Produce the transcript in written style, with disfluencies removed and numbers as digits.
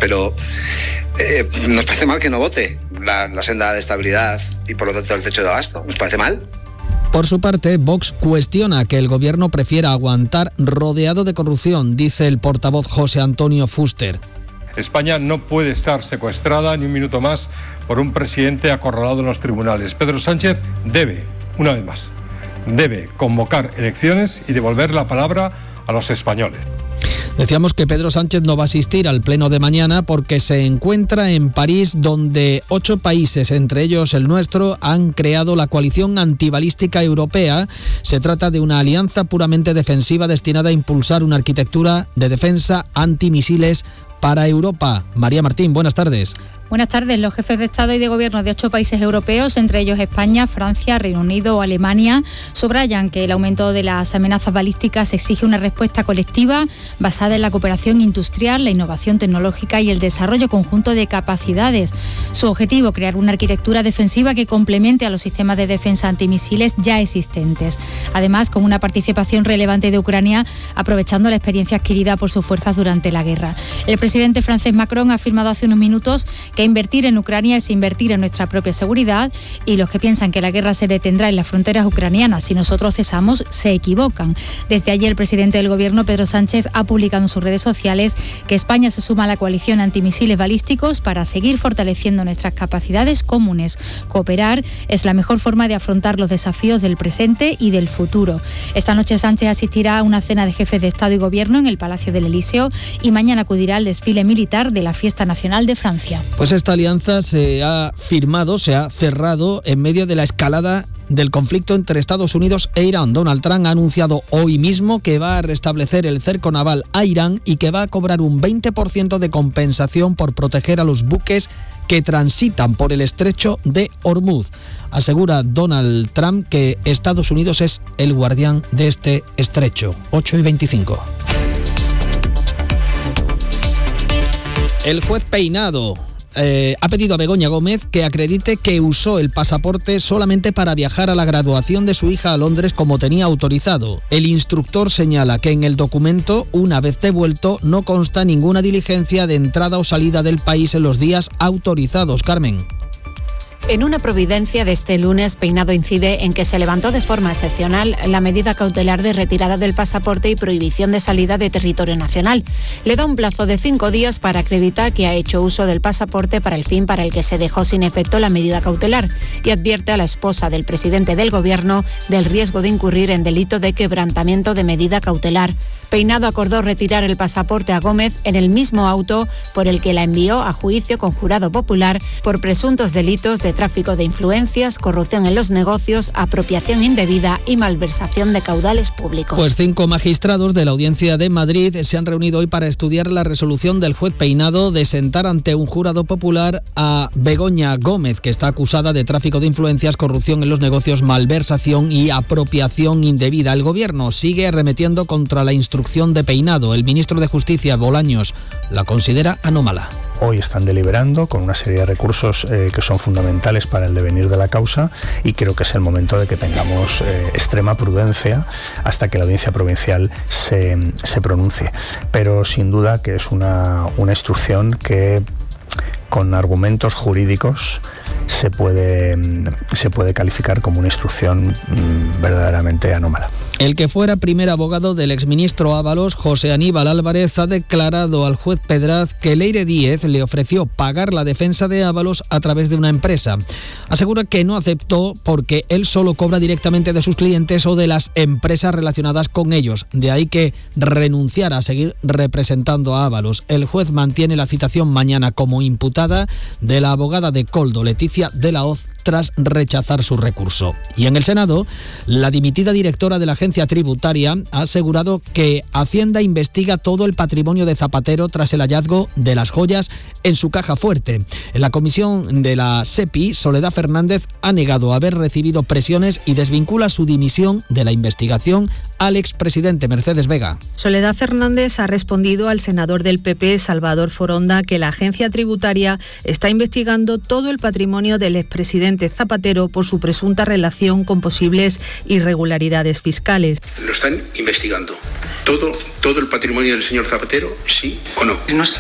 pero nos parece mal que no vote la senda de estabilidad y por lo tanto el techo de gasto. ¿Nos parece mal? Por su parte, Vox cuestiona que el gobierno prefiera aguantar rodeado de corrupción, dice el portavoz José Antonio Fuster. España no puede estar secuestrada ni un minuto más por un presidente acorralado en los tribunales. Pedro Sánchez debe, una vez más, convocar elecciones y devolver la palabra a los españoles. Decíamos que Pedro Sánchez no va a asistir al pleno de mañana porque se encuentra en París, donde 8 países, entre ellos el nuestro, han creado la coalición antibalística europea. Se trata de una alianza puramente defensiva destinada a impulsar una arquitectura de defensa antimisiles para Europa. María Martín, buenas tardes. Buenas tardes. Los jefes de Estado y de Gobierno de 8 países europeos, entre ellos España, Francia, Reino Unido o Alemania, subrayan que el aumento de las amenazas balísticas exige una respuesta colectiva basada en la cooperación industrial, la innovación tecnológica y el desarrollo conjunto de capacidades. Su objetivo, crear una arquitectura defensiva que complemente a los sistemas de defensa antimisiles ya existentes. Además, con una participación relevante de Ucrania, aprovechando la experiencia adquirida por sus fuerzas durante la guerra. El presidente francés Macron ha afirmado hace unos minutos que invertir en Ucrania es invertir en nuestra propia seguridad, y los que piensan que la guerra se detendrá en las fronteras ucranianas si nosotros cesamos se equivocan. Desde ayer el presidente del Gobierno, Pedro Sánchez, ha publicado en sus redes sociales que España se suma a la coalición antimisiles balísticos para seguir fortaleciendo nuestras capacidades comunes. Cooperar es la mejor forma de afrontar los desafíos del presente y del futuro. Esta noche Sánchez asistirá a una cena de jefes de Estado y Gobierno en el Palacio del Elíseo y mañana acudirá al desfile militar de la Fiesta Nacional de Francia. Pues esta alianza se ha cerrado en medio de la escalada del conflicto entre Estados Unidos e Irán. Donald Trump ha anunciado hoy mismo que va a restablecer el cerco naval a Irán y que va a cobrar un 20% de compensación por proteger a los buques que transitan por el estrecho de Hormuz. Asegura Donald Trump que Estados Unidos es el guardián de este estrecho. 8:25. El juez Peinado ha pedido a Begoña Gómez que acredite que usó el pasaporte solamente para viajar a la graduación de su hija a Londres como tenía autorizado. El instructor señala que en el documento, una vez devuelto, no consta ninguna diligencia de entrada o salida del país en los días autorizados. Carmen. En una providencia de este lunes, Peinado incide en que se levantó de forma excepcional la medida cautelar de retirada del pasaporte y prohibición de salida de territorio nacional. Le da un plazo de 5 días para acreditar que ha hecho uso del pasaporte para el fin para el que se dejó sin efecto la medida cautelar, y advierte a la esposa del presidente del Gobierno del riesgo de incurrir en delito de quebrantamiento de medida cautelar. Peinado acordó retirar el pasaporte a Gómez en el mismo auto por el que la envió a juicio con jurado popular por presuntos delitos de tráfico de influencias, corrupción en los negocios, apropiación indebida y malversación de caudales públicos. Pues 5 magistrados de la Audiencia de Madrid se han reunido hoy para estudiar la resolución del juez Peinado de sentar ante un jurado popular a Begoña Gómez, que está acusada de tráfico de influencias, corrupción en los negocios, malversación y apropiación indebida. El Gobierno sigue arremetiendo contra la instrucción de Peinado. El ministro de Justicia, Bolaños, la considera anómala. Hoy están deliberando con una serie de recursos que son fundamentales para el devenir de la causa, y creo que es el momento de que tengamos extrema prudencia hasta que la Audiencia Provincial se pronuncie. Pero sin duda que es una instrucción que con argumentos jurídicos se puede calificar como una instrucción verdaderamente anómala. El que fuera primer abogado del exministro Ábalos, José Aníbal Álvarez, ha declarado al juez Pedraz que Leire Díez le ofreció pagar la defensa de Ábalos a través de una empresa. Asegura que no aceptó porque él solo cobra directamente de sus clientes o de las empresas relacionadas con ellos. De ahí que renunciara a seguir representando a Ábalos. El juez mantiene la citación mañana como imputada de la abogada de Koldo, Leticia de la Hoz, tras rechazar su recurso. Y en el Senado, la dimitida directora de la Agencia Tributaria ha asegurado que Hacienda investiga todo el patrimonio de Zapatero tras el hallazgo de las joyas en su caja fuerte. En la comisión de la SEPI, Soledad Fernández ha negado haber recibido presiones y desvincula su dimisión de la investigación al expresidente. Mercedes Vega. Soledad Fernández ha respondido al senador del PP, Salvador Foronda, que la Agencia Tributaria está investigando todo el patrimonio del expresidente Zapatero por su presunta relación con posibles irregularidades fiscales. Lo están investigando. ¿Todo el patrimonio del señor Zapatero, sí o no? No